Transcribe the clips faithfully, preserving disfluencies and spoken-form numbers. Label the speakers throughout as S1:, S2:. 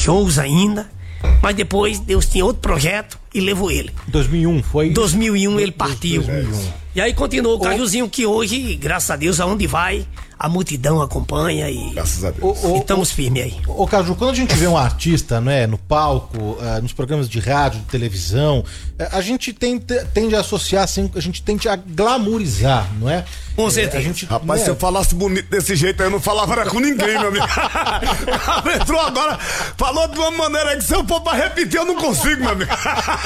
S1: shows ainda, mas depois Deus tinha outro projeto e levou ele.
S2: dois mil e um foi?
S1: dois mil e um ele partiu.
S2: dois mil e um.
S1: E aí continuou o Cajuzinho, que hoje, graças a Deus, aonde vai, a multidão acompanha e,
S3: Graças a Deus.
S2: O, o,
S1: e estamos firmes aí.
S2: Ô Caju, quando a gente vê um artista, né, no palco, uh, nos programas de rádio, de televisão, uh, a gente tende, tende a associar, assim, a gente tende a glamourizar, não é?
S1: Com certeza.
S2: É, a gente,
S3: Rapaz,
S2: né?
S3: se eu falasse bonito desse jeito aí, eu não falava era com ninguém, meu amigo. Entrou agora, falou de uma maneira aí que se eu for pra repetir, eu não consigo, meu amigo.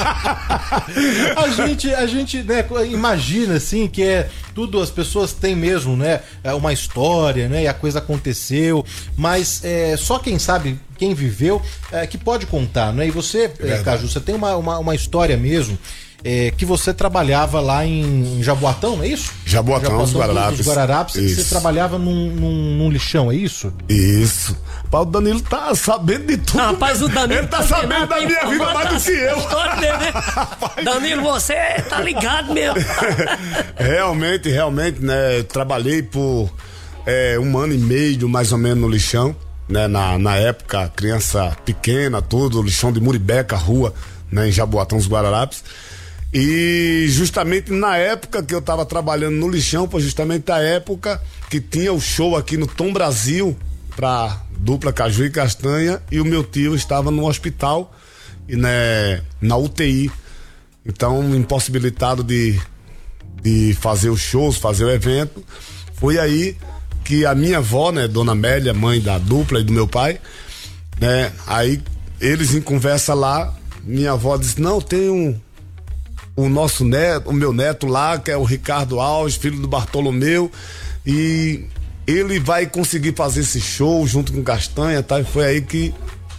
S2: A gente, a gente, né, imagina, assim, que é tudo, as pessoas têm mesmo, né, uma história, né, e a coisa aconteceu, mas é, só quem sabe, quem viveu, é, que pode contar, né? E você, é, Caju, você tem uma, uma, uma história mesmo, é, que você trabalhava lá em, em Jaboatão, não é isso?
S3: Jaboatão, os Guararapes.
S2: Dos Guararapes,
S3: Isso.
S2: você trabalhava num, num, num lixão, é isso?
S3: Isso. Pá, o Danilo tá sabendo de tudo.
S1: Não, rapaz, o Danilo
S3: Ele tá sabendo da minha vida mais do que eu.
S1: Dele, né? Danilo, você tá ligado mesmo.
S3: Realmente, realmente, né? Trabalhei por é, um ano e meio, mais ou menos, no lixão, né? Na, na época, criança pequena, tudo, lixão de Muribeca, rua, né? Em Jaboatão, os Guararapes. E justamente na época que eu tava trabalhando no lixão, foi justamente a época que tinha o show aqui no Tom Brasil pra dupla Caju e Castanha, e o meu tio estava no hospital e né, na U T I, então impossibilitado de, de fazer os shows, fazer o evento. Foi aí que a minha avó, né, Dona Amélia, mãe da dupla e do meu pai, né, aí eles em conversa lá, minha avó disse: não, tem um o nosso neto, o meu neto lá, que é o Ricardo Alves, filho do Bartolomeu, e ele vai conseguir fazer esse show junto com Castanha, tá? E foi aí que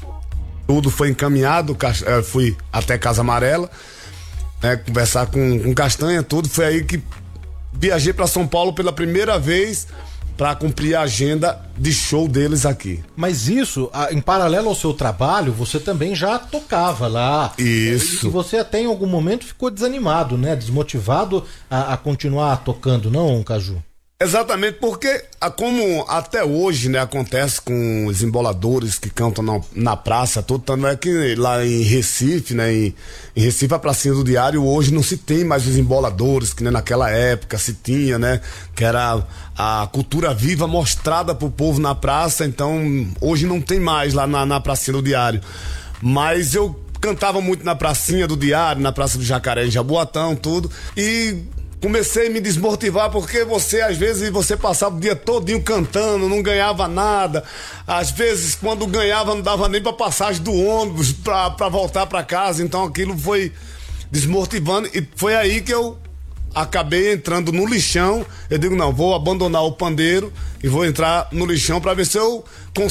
S3: tudo foi encaminhado. Fui até Casa Amarela, né, conversar com, com Castanha, tudo. Foi aí que viajei para São Paulo pela primeira vez para cumprir a agenda de show deles aqui.
S2: Mas isso, em paralelo ao seu trabalho, você também já tocava lá.
S3: Isso.
S2: E você até em algum momento ficou desanimado, né? Desmotivado a, a continuar tocando, não, Caju?
S3: Exatamente, porque a, como até hoje, né, acontece com os emboladores que cantam na, na praça, tudo, tanto é que lá em Recife, né, em, em Recife, a pracinha do Diário, hoje não se tem mais os emboladores, que né, naquela época se tinha, né, que era a cultura viva mostrada pro povo na praça. Então hoje não tem mais lá na, na pracinha do Diário, mas eu cantava muito na pracinha do Diário, na Praça do Jacaré, em Jaboatão, tudo, e comecei a me desmotivar, porque você, às vezes, você passava o dia todinho cantando, não ganhava nada. Às vezes, quando ganhava, não dava nem pra passagem do ônibus pra, pra voltar pra casa. Então aquilo foi desmotivando, e foi aí que eu acabei entrando no lixão. Eu digo, não, vou abandonar o pandeiro e vou entrar no lixão pra ver se eu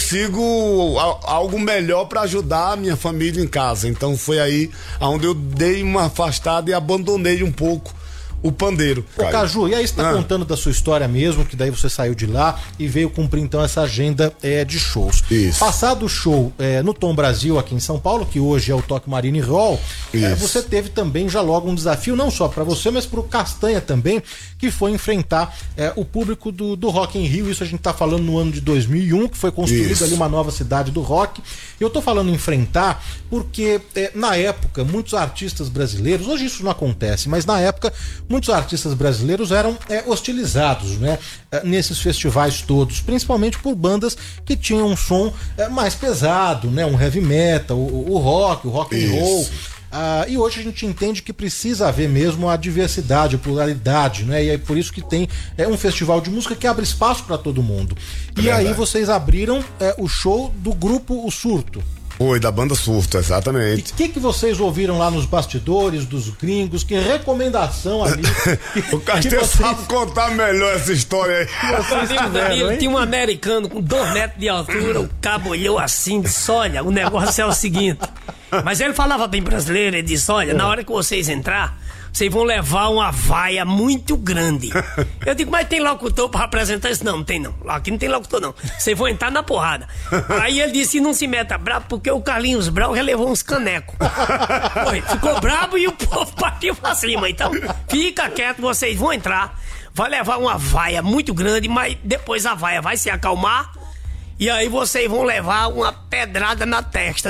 S3: consigo a, algo melhor pra ajudar a minha família em casa. Então foi aí onde eu dei uma afastada e abandonei um pouco o pandeiro.
S2: Ô, Caju, e aí você tá ah. contando da sua história mesmo, que daí você saiu de lá e veio cumprir então essa agenda é, de shows.
S3: Isso.
S2: Passado o show é, no Tom Brasil aqui em São Paulo, que hoje é o Toque Marine Hall, é, você teve também já logo um desafio, não só para você, mas pro Castanha também, que foi enfrentar é, o público do, do Rock in Rio. Isso a gente tá falando no ano de dois mil e um, que foi construída Isso. ali uma nova cidade do rock. Eu tô falando enfrentar porque é, na época muitos artistas brasileiros, hoje isso não acontece, mas na época muitos artistas brasileiros eram é, hostilizados, né, nesses festivais todos, principalmente por bandas que tinham um som é, mais pesado, né, um heavy metal, o, o rock, o rock and roll. Ah, e hoje a gente entende que precisa haver mesmo a diversidade, a pluralidade, né? E é por isso que tem é, um festival de música que abre espaço para todo mundo. É e verdade. Aí vocês abriram é, o show do grupo O Surto.
S3: Foi, da banda Surto, exatamente.
S2: E o que, que vocês ouviram lá nos bastidores dos gringos? Que recomendação ali? que,
S3: o Castanha vocês... sabe contar melhor essa história aí.
S1: Danilo, Danilo, tinha um americano com dois metros de altura, o cabo olhou assim, disse: olha, o negócio é o seguinte. Mas ele falava bem brasileiro, ele disse: olha, na hora que vocês entrar, vocês vão levar uma vaia muito grande. Eu digo: mas tem locutor pra apresentar isso? Não, não tem não. Aqui não tem locutor não. Vocês vão entrar na porrada. Aí ele disse: não se meta brabo, porque o Carlinhos Brau já levou uns canecos. Foi, ficou brabo e o povo partiu pra cima. Então, fica quieto, vocês vão entrar. Vai levar uma vaia muito grande, mas depois a vaia vai se acalmar. E aí vocês vão levar uma pedrada na testa.